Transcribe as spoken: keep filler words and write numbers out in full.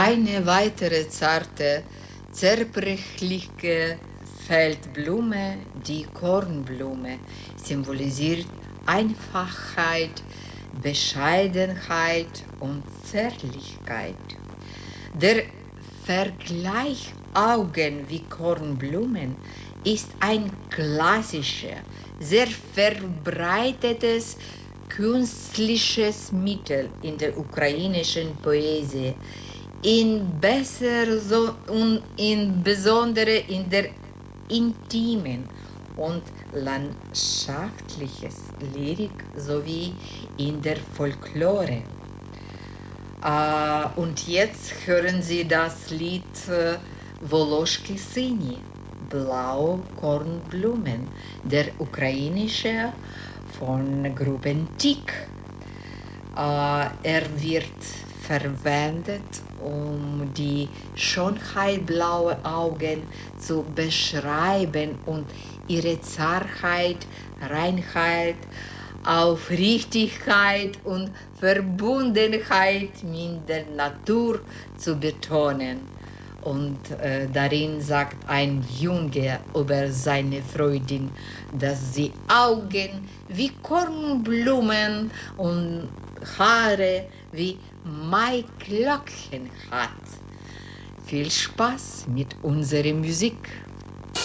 Eine weitere zarte, zerbrechliche Feldblume, die Kornblume, symbolisiert Einfachheit, Bescheidenheit und Zärtlichkeit. Der Vergleich Augen wie Kornblumen ist ein klassischer, sehr verbreitetes künstliches Mittel in der ukrainischen Poesie, in besser so und insbesondere in der intimen und landschaftlichen Lyrik sowie in der Folklore. Äh, und jetzt hören Sie das Lied äh, Woloschki Syni, Blaue Kornblumen, der ukrainische von Gruppen Tik. Äh, er wird verwendet, um die Schönheit blauer Augen zu beschreiben und ihre Zartheit, Reinheit, Aufrichtigkeit und Verbundenheit mit der Natur zu betonen. Und äh, darin sagt ein Junge über seine Freundin, dass sie Augen wie Kornblumen und Haare wie Maiglöckchen hat. Viel Spaß mit unserer Musik!